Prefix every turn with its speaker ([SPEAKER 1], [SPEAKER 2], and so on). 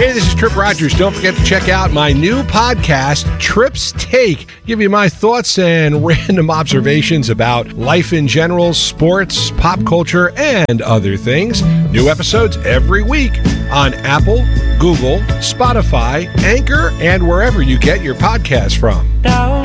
[SPEAKER 1] Hey, this is Trip Rogers. Don't forget to check out my new podcast, Trip's Take. Give you my thoughts and random observations about life in general, sports, pop culture, and other things. New episodes every week on Apple, Google, Spotify, Anchor, and wherever you get your podcasts from.